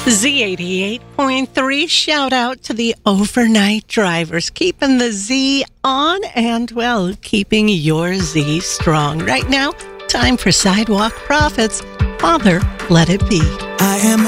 Z88.3, shout out to the overnight drivers, keeping the Z on and, well, keeping your Z strong. Right now, time for Sidewalk Prophets. Father, let it be. I am